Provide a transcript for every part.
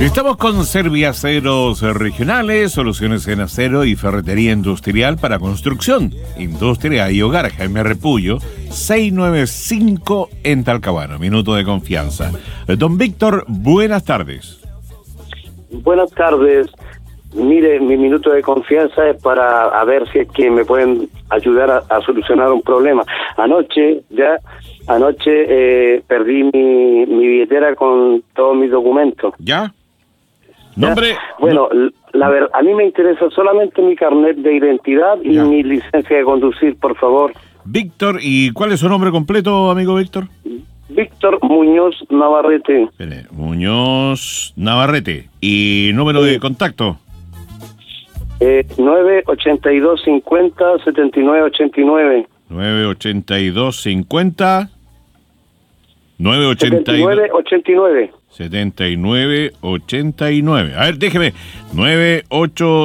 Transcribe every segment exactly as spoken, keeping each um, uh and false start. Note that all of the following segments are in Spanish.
Estamos con Serviaceros Regionales, soluciones en acero y ferretería industrial para construcción, industria y hogar. Jaime Repullo, seiscientos noventa y cinco en Talcahuano. Minuto de confianza. Don Víctor, buenas tardes. Buenas tardes. Mire, mi minuto de confianza es para a ver si es que me pueden ayudar a, a solucionar un problema. Anoche, ya, anoche eh, perdí mi, mi billetera con todos mis documentos. ¿Ya? ¿Nombre? Bueno, no. la verdad, a mí me interesa solamente mi carnet de identidad y Ya. mi licencia de conducir, por favor. Víctor, ¿y cuál es su nombre completo, amigo Víctor? Víctor Muñoz Navarrete. Espere, Muñoz Navarrete. ¿Y número Sí. de contacto? Eh, nueve ochenta y dos cincuenta setenta y nueve ochenta y nueve. nueve ochenta y dos cincuenta nueve ochenta setenta y nueve ochenta y nueve. setenta y nueve ochenta y nueve. A ver, déjeme. nueve ocho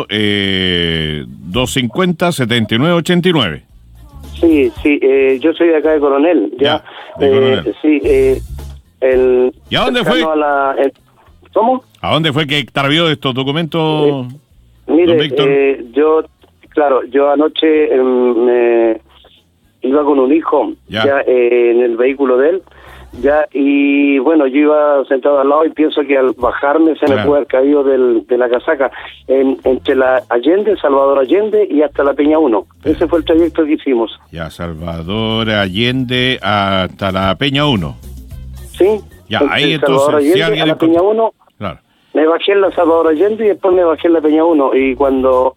dos cincuenta setenta y nueve ochenta y nueve. Sí, sí, eh, yo soy de acá de Coronel. Ya, Ya, de eh, Coronel. Sí, eh, el, ¿Y a dónde cercano fue? a la- el- ¿Cómo? ¿A dónde fue que extravió estos documentos? Mire, Don Víctor. eh, yo, claro, yo anoche eh, me iba con un hijo Ya. ya, eh, en el vehículo de él, ya, y bueno, yo iba sentado al lado y pienso que al bajarme se Claro. me puede haber caído del, de la casaca en, entre la Allende, Salvador Allende y hasta la Peña uno. Ese fue el trayecto que hicimos. Ya, Salvador Allende hasta la Peña uno. ¿Sí? Ya, Entre ahí Salvador entonces, si Allende alguien a la encont- Peña uno. Claro. Me bajé en la Salvador Allende y después me bajé en la Peña uno. Y cuando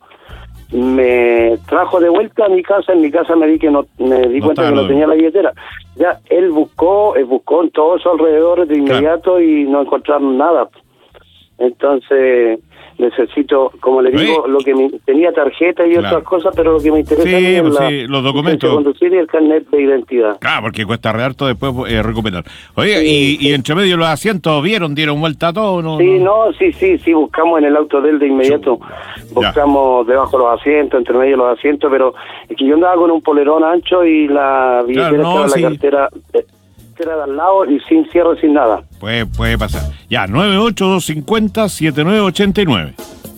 me trajo de vuelta a mi casa, en mi casa me di que no me di No cuenta estaba que no lo- tenía la billetera. Ya, él buscó, él buscó en todos sus alrededores de inmediato y no encontraron nada. Entonces, necesito, como le digo, Oye. lo que me, tenía tarjeta y Claro. otras cosas, pero lo que me interesa Sí, a mí es pues la sí, los licencia documentos. de conducir y el carnet de identidad. Claro, porque cuesta re harto después eh, recuperar. Oye, Sí, y, y entre medio los asientos, ¿vieron? ¿Dieron vuelta a todo? ¿No? Sí, no, sí, sí, sí, buscamos en el auto de él de inmediato. Buscamos debajo de los asientos, entre medio de los asientos, pero es que yo andaba con un polerón ancho y la billetera Claro, no, estaba en sí. la cartera, eh, cartera de al lado y sin cierre, sin nada. Puede, puede pasar. Ya, nueve ocho dos cincuenta setenta y nueve ochenta y nueve.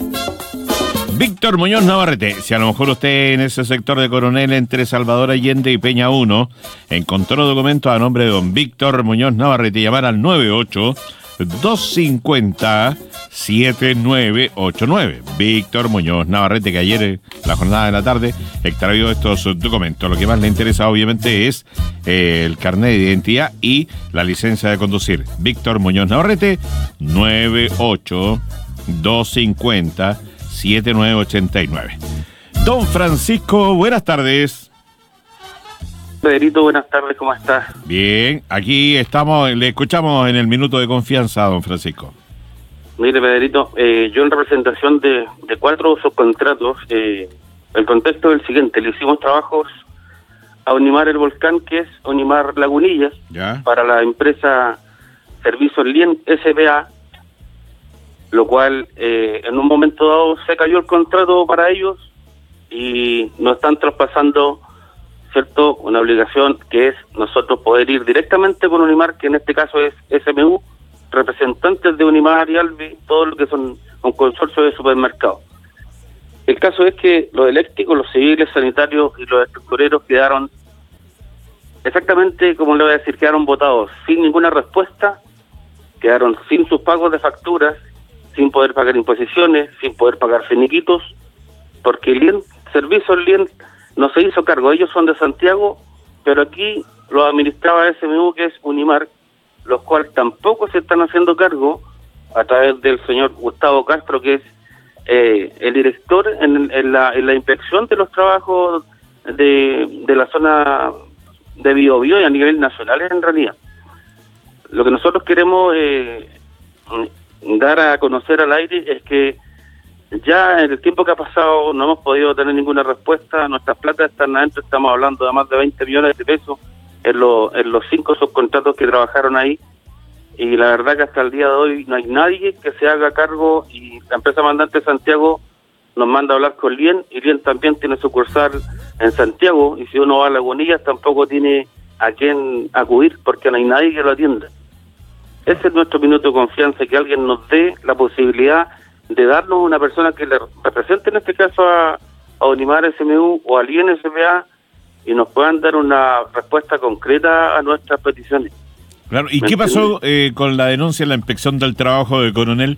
Víctor Muñoz Navarrete, si a lo mejor usted en ese sector de Coronel entre Salvador Allende y Peña uno encontró documentos a nombre de don Víctor Muñoz Navarrete, llamar al nueve ocho dos cincuenta setenta y nueve ochenta y nueve. Víctor Muñoz Navarrete, que ayer, eh, la jornada de la tarde, extravió estos documentos. Lo que más le interesa, obviamente, es eh, el carnet de identidad y la licencia de conducir. Víctor Muñoz Navarrete, nueve ocho dos cincuenta setenta y nueve ochenta y nueve. Don Francisco, buenas tardes. Pedrito, buenas tardes, ¿cómo estás? Bien, aquí estamos, le escuchamos en el minuto de confianza, don Francisco. Mire, Pedrito, eh, yo en representación de, de cuatro subcontratos, eh, el contexto es el siguiente: le hicimos trabajos a Unimar El Volcán, que es Unimar Lagunillas, ¿Ya? para la empresa Servicios Lien S B A, lo cual eh, en un momento dado se cayó el contrato para ellos y nos están traspasando, ¿cierto?, una obligación que es nosotros poder ir directamente con Unimar, que en este caso es S M U, representantes de Unimar y Albi, todo lo que son un consorcio de supermercados. El caso es que los eléctricos, los civiles, sanitarios y los estructureros quedaron exactamente, como le voy a decir, quedaron votados sin ninguna respuesta, quedaron sin sus pagos de facturas, sin poder pagar imposiciones, sin poder pagar finiquitos, porque el Lien, Servicios Lien, no se hizo cargo. Ellos son de Santiago, pero aquí lo administraba S M U, que es Unimar, los cuales tampoco se están haciendo cargo a través del señor Gustavo Castro, que es eh, el director en, en, la, en la inspección de los trabajos de, de la zona de Biobío y a nivel nacional en realidad. Lo que nosotros queremos eh, dar a conocer al aire es que ya en el tiempo que ha pasado no hemos podido tener ninguna respuesta. Nuestras platas están adentro, estamos hablando de más de veinte millones de pesos en, lo, en los cinco subcontratos que trabajaron ahí, y la verdad que hasta el día de hoy no hay nadie que se haga cargo, y la empresa mandante Santiago nos manda a hablar con Lien, y Lien también tiene sucursal en Santiago, y si uno va a Lagunillas tampoco tiene a quién acudir porque no hay nadie que lo atienda. Ese es nuestro minuto de confianza, que alguien nos dé la posibilidad de darnos una persona que le represente, en este caso a, a Unimar S M U o al I N S P A, y nos puedan dar una respuesta concreta a nuestras peticiones. Claro. ¿Y qué pasó eh, con la denuncia en la inspección del trabajo de Coronel?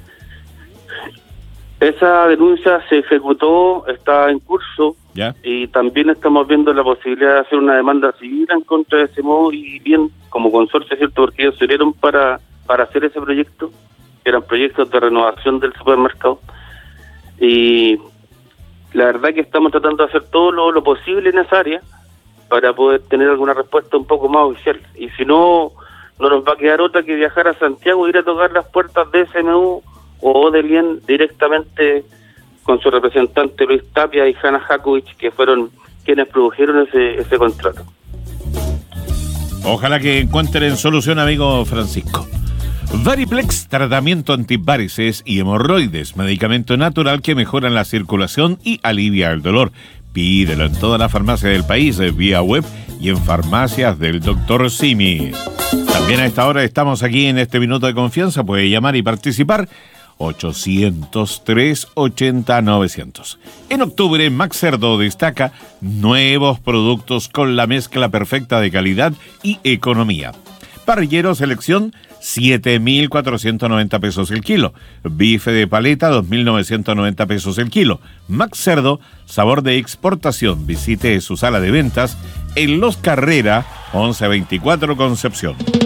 Esa denuncia se ejecutó, está en curso, ¿ya? Y también estamos viendo la posibilidad de hacer una demanda civil en contra de S M U y bien como consorcio, ¿cierto? Porque ellos se unieron para, para hacer ese proyecto, que eran proyectos de renovación del supermercado. Y la verdad que estamos tratando de hacer todo lo, lo posible en esa área para poder tener alguna respuesta un poco más oficial. Y si no, no nos va a quedar otra que viajar a Santiago e ir a tocar las puertas de S M U o del I E N directamente con su representante Luis Tapia y Hanna Jakovic, que fueron quienes produjeron ese, ese contrato. Ojalá que encuentren solución, amigo Francisco. Variplex, tratamiento antivarices y hemorroides, medicamento natural que mejora la circulación y alivia el dolor. Pídelo en todas las farmacias del país, vía web y en farmacias del doctor Simi. También a esta hora estamos aquí en este Minuto de Confianza, puede llamar y participar. ochocientos tres ochenta novecientos. En octubre, Max Cerdo destaca nuevos productos con la mezcla perfecta de calidad y economía. Parrillero selección, siete mil cuatrocientos noventa pesos el kilo. Bife de paleta, dos mil novecientos noventa pesos el kilo. Max Cerdo, sabor de exportación. Visite su sala de ventas en Los Carrera, once veinticuatro Concepción.